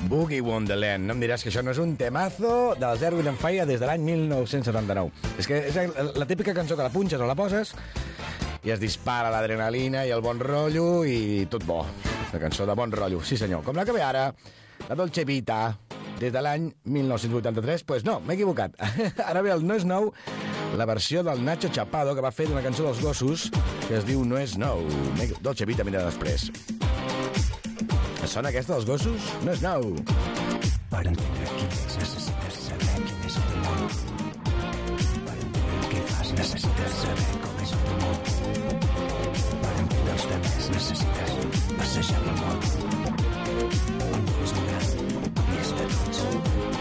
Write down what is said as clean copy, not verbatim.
Boogie Wonderland. No em diràs que això no és un temazo dels Erwin and Fire des de l'any 1979. És que és la típica cançó que la punxes o la poses i es dispara l'adrenalina i el bon rotllo i tot bo. Una cançó de bon rotllo, sí senyor. Com la que ve ara, la Dolce Vita, des de l'any 1983. Pues no, m'he equivocat. Ara ve el No és nou, la versió del Nacho Chapado, que va fer d'una cançó dels gossos que es diu No és nou. Dolce Vita, mira després. Et sona aquesta dels gossos? No és nou. Per entendre qui